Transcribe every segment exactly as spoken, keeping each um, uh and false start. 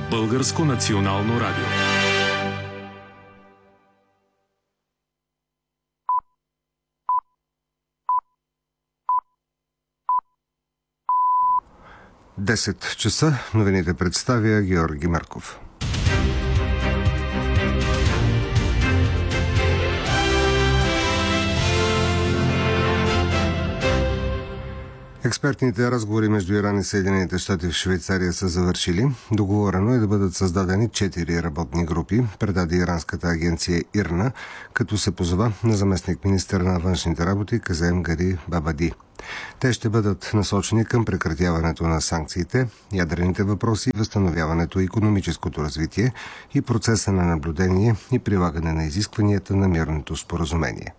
Българско национално радио. десет часа. Новините представя Георги Марков. Експертните разговори между Иран и Съединените щати в Швейцария са завършили. Договорено е да бъдат създадени четири работни групи, предаде иранската агенция ИРНА, като се позова на заместник-министър на външните работи Казем Гари Бабади. Те ще бъдат насочени към прекратяването на санкциите, ядрените въпроси, възстановяването, икономическото развитие и процеса на наблюдение и прилагане на изискванията на мирното споразумение.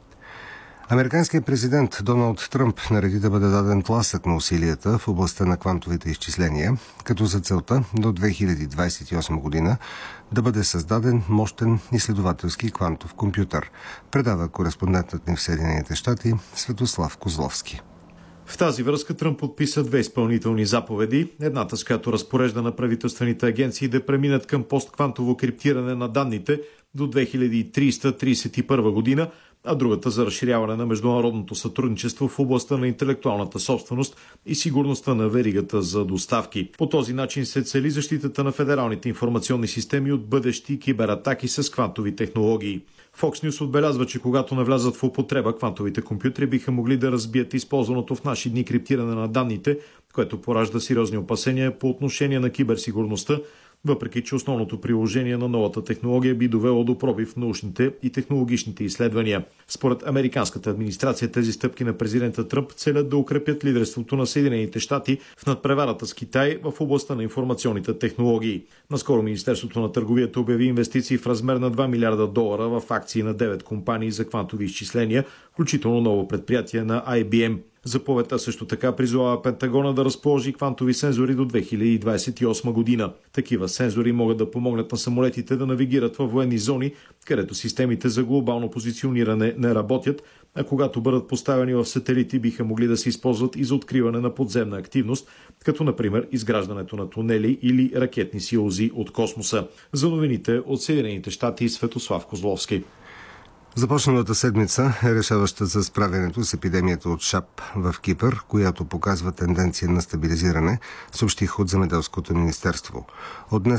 Американският президент Доналд Тръмп нареди да бъде даден тласък на усилията в областта на квантовите изчисления, като за целта до две хиляди двадесет и осма година да бъде създаден мощен изследователски квантов компютър, предава кореспондентът ни в Съединените щати Светослав Козловски. В тази връзка Тръмп подписа две изпълнителни заповеди, едната с която разпорежда на правителствените агенции да преминат към постквантово криптиране на данните до две хиляди тридесета до тридесет и първа година, а другата за разширяване на международното сътрудничество в областта на интелектуалната собственост и сигурността на веригата за доставки. По този начин се цели защитата на федералните информационни системи от бъдещи кибератаки с квантови технологии. Fox News отбелязва, че когато навлязат в употреба, квантовите компютри биха могли да разбият използваното в наши дни криптиране на данните, което поражда сериозни опасения по отношение на киберсигурността, въпреки че основното приложение на новата технология би довело до пробив в научните и технологичните изследвания. Според американската администрация, тези стъпки на президента Тръмп целят да укрепят лидерството на Съединените щати в надпреварата с Китай в областта на информационните технологии. Наскоро Министерството на търговията обяви инвестиции в размер на два милиарда долара в акции на девет компании за квантови изчисления, включително ново предприятие на Ай Би Ем. Заповедта също така призовава Пентагона да разположи квантови сензори до две хиляди двадесет и осма година. Такива сензори могат да помогнат на самолетите да навигират във военни зони, където системите за глобално позициониране не работят, а когато бъдат поставени в сателити, биха могли да се използват и за откриване на подземна активност, като например изграждането на тунели или ракетни силози от космоса. За новините от Съединените щати, Светослав Козловски. Започналата седмица е решаваща за справянето с епидемията от шап в Кипър, която показва тенденция на стабилизиране, съобщих от Земеделското министерство. От днес